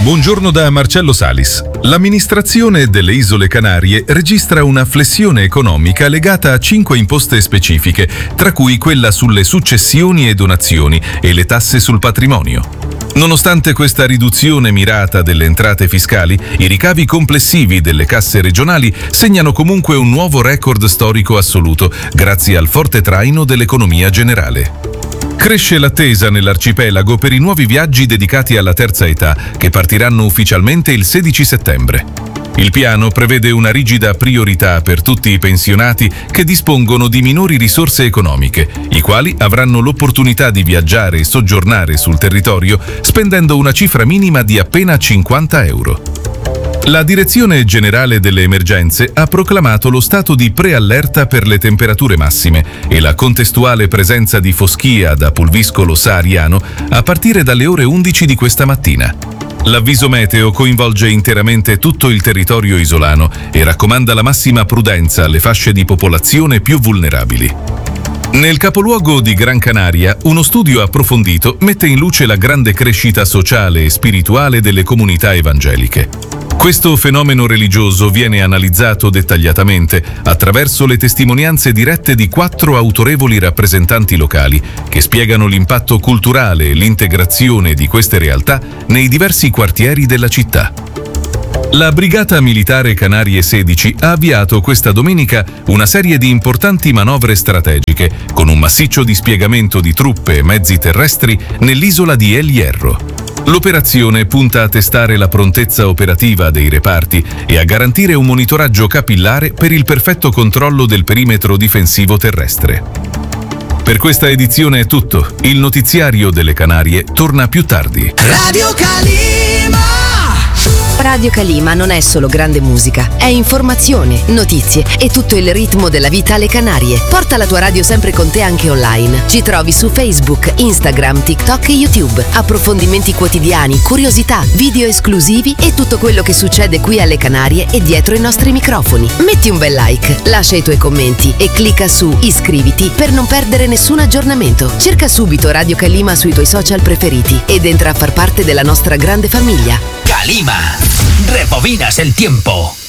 Buongiorno da Marcello Salis. L'amministrazione delle Isole Canarie registra una flessione economica legata a 5 imposte specifiche, tra cui quella sulle successioni e donazioni e le tasse sul patrimonio. Nonostante questa riduzione mirata delle entrate fiscali, i ricavi complessivi delle casse regionali segnano comunque un nuovo record storico assoluto, grazie al forte traino dell'economia generale. Cresce l'attesa nell'arcipelago per i nuovi viaggi dedicati alla terza età, che partiranno ufficialmente il 16 settembre. Il piano prevede una rigida priorità per tutti i pensionati che dispongono di minori risorse economiche, i quali avranno l'opportunità di viaggiare e soggiornare sul territorio spendendo una cifra minima di appena 50 euro. La Direzione Generale delle Emergenze ha proclamato lo stato di preallerta per le temperature massime e la contestuale presenza di foschia da pulviscolo sahariano a partire dalle ore 11 di questa mattina. L'avviso meteo coinvolge interamente tutto il territorio isolano e raccomanda la massima prudenza alle fasce di popolazione più vulnerabili. Nel capoluogo di Gran Canaria, uno studio approfondito mette in luce la grande crescita sociale e spirituale delle comunità evangeliche. Questo fenomeno religioso viene analizzato dettagliatamente attraverso le testimonianze dirette di 4 autorevoli rappresentanti locali che spiegano l'impatto culturale e l'integrazione di queste realtà nei diversi quartieri della città. La Brigata Militare Canarie 16 ha avviato questa domenica una serie di importanti manovre strategiche con un massiccio dispiegamento di truppe e mezzi terrestri nell'isola di El Hierro. L'operazione punta a testare la prontezza operativa dei reparti e a garantire un monitoraggio capillare per il perfetto controllo del perimetro difensivo terrestre. Per questa edizione è tutto. Il notiziario delle Canarie torna più tardi. Radio Calima! Radio Calima non è solo grande musica, è informazione, notizie e tutto il ritmo della vita alle Canarie. Porta la tua radio sempre con te anche online. Ci trovi su Facebook, Instagram, TikTok e YouTube. Approfondimenti quotidiani, curiosità, video esclusivi e tutto quello che succede qui alle Canarie e dietro i nostri microfoni. Metti un bel like, lascia i tuoi commenti e clicca su iscriviti per non perdere nessun aggiornamento. Cerca subito Radio Calima sui tuoi social preferiti ed entra a far parte della nostra grande famiglia. Calima, rebobinas el tiempo.